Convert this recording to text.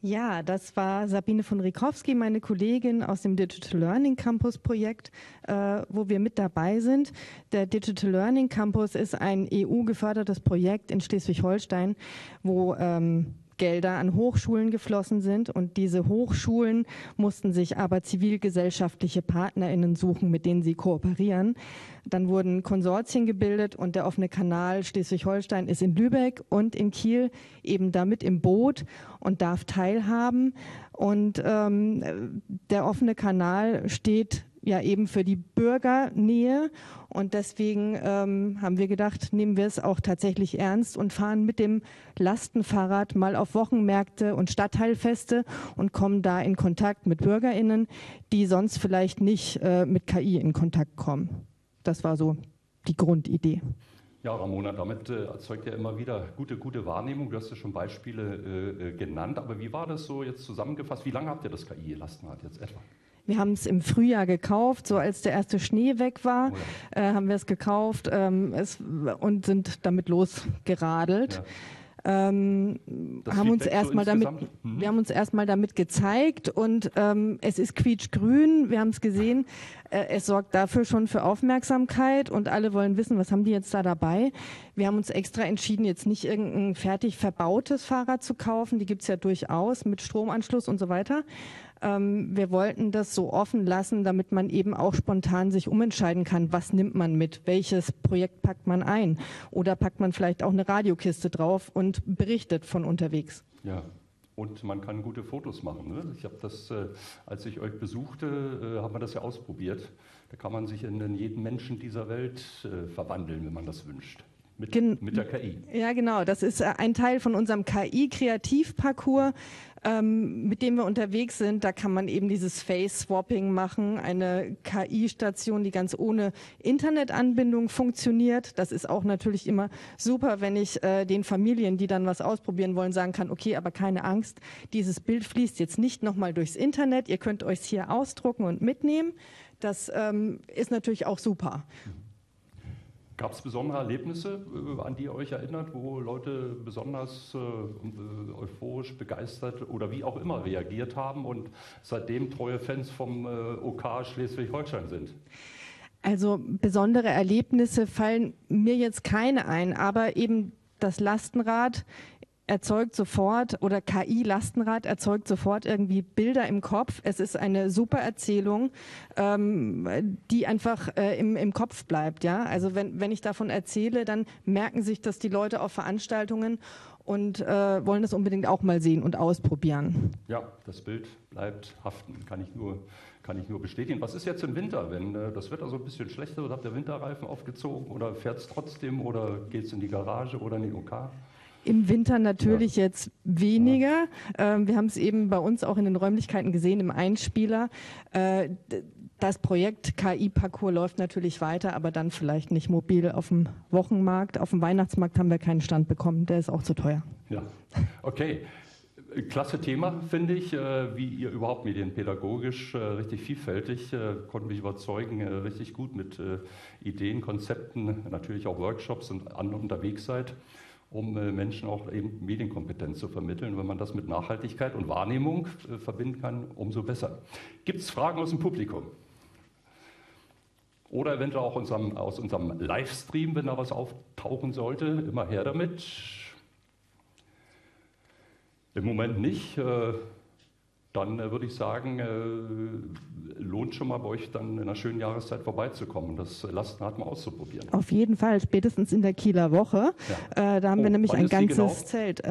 Ja, das war Sabine von Rikowski, meine Kollegin aus dem Digital Learning Campus Projekt, wo wir mit dabei sind. Der Digital Learning Campus ist ein EU-gefördertes Projekt in Schleswig-Holstein, wo Gelder an Hochschulen geflossen sind, und diese Hochschulen mussten sich aber zivilgesellschaftliche PartnerInnen suchen, mit denen sie kooperieren. Dann wurden Konsortien gebildet, und der offene Kanal Schleswig-Holstein ist in Lübeck und in Kiel eben damit im Boot und darf teilhaben. Und der offene Kanal steht ja eben für die Bürgernähe, und deswegen haben wir gedacht, nehmen wir es auch tatsächlich ernst und fahren mit dem Lastenfahrrad mal auf Wochenmärkte und Stadtteilfeste und kommen da in Kontakt mit BürgerInnen, die sonst vielleicht nicht mit KI in Kontakt kommen. Das war so die Grundidee. Ja, Ramona, damit erzeugt ja immer wieder gute Wahrnehmung. Du hast ja schon Beispiele genannt, aber wie war das so jetzt zusammengefasst? Wie lange habt ihr das KI-Lastenrad jetzt etwa? Wir haben es im Frühjahr gekauft, so als der erste Schnee weg war, haben wir es gekauft und sind damit losgeradelt. Ja. Wir haben uns erstmal damit gezeigt, und es ist quietschgrün, wir haben es gesehen, es sorgt dafür schon für Aufmerksamkeit, und alle wollen wissen, was haben die jetzt da dabei. Wir haben uns extra entschieden, jetzt nicht irgendein fertig verbautes Fahrrad zu kaufen, die gibt es ja durchaus mit Stromanschluss und so weiter. Wir wollten das so offen lassen, damit man eben auch spontan sich umentscheiden kann, was nimmt man mit, welches Projekt packt man ein, oder packt man vielleicht auch eine Radiokiste drauf und berichtet von unterwegs. Ja, und man kann gute Fotos machen. Ne? Ich habe das, als ich euch besuchte, haben wir das ja ausprobiert. Da kann man sich in jeden Menschen dieser Welt verwandeln, wenn man das wünscht. Mit der KI. Ja, genau. Das ist ein Teil von unserem KI-Kreativparcours, mit dem wir unterwegs sind. Da kann man eben dieses Face-Swapping machen, eine KI-Station, die ganz ohne Internetanbindung funktioniert. Das ist auch natürlich immer super, wenn ich den Familien, die dann was ausprobieren wollen, sagen kann, okay, aber keine Angst, dieses Bild fließt jetzt nicht nochmal durchs Internet. Ihr könnt euch hier ausdrucken und mitnehmen. Das ist natürlich auch super. Gab es besondere Erlebnisse, an die ihr euch erinnert, wo Leute besonders euphorisch, begeistert oder wie auch immer reagiert haben und seitdem treue Fans vom OK Schleswig-Holstein sind? Also besondere Erlebnisse fallen mir jetzt keine ein, aber eben das Lastenrad erzeugt sofort, oder KI-Lastenrad erzeugt sofort irgendwie Bilder im Kopf. Es ist eine super Erzählung, die einfach im Kopf bleibt. Ja? Also wenn ich davon erzähle, dann merken sich das die Leute auf Veranstaltungen und wollen das unbedingt auch mal sehen und ausprobieren. Ja, das Bild bleibt haften, kann ich nur bestätigen. Was ist jetzt im Winter, wenn das Wetter so ein bisschen schlechter wird? Habt ihr Winterreifen aufgezogen oder fährt es trotzdem oder geht es in die Garage oder in den OK? Im Winter natürlich jetzt weniger. Wir haben es eben bei uns auch in den Räumlichkeiten gesehen, im Einspieler. Das Projekt KI-Parcours läuft natürlich weiter, aber dann vielleicht nicht mobil auf dem Wochenmarkt. Auf dem Weihnachtsmarkt haben wir keinen Stand bekommen, der ist auch zu teuer. Ja, okay. Klasse Thema, finde ich, wie ihr überhaupt medienpädagogisch richtig vielfältig, konnte mich überzeugen, richtig gut mit Ideen, Konzepten, natürlich auch Workshops und anderen unterwegs seid, um Menschen auch eben Medienkompetenz zu vermitteln. Wenn man das mit Nachhaltigkeit und Wahrnehmung verbinden kann, umso besser. Gibt es Fragen aus dem Publikum? Oder eventuell auch aus unserem Livestream, wenn da was auftauchen sollte, immer her damit. Im Moment nicht. Dann würde ich sagen, lohnt schon mal bei euch dann in einer schönen Jahreszeit vorbeizukommen und das Lastenrad mal auszuprobieren. Auf jeden Fall, spätestens in der Kieler Woche. Da haben wir nämlich ein ganzes Zelt.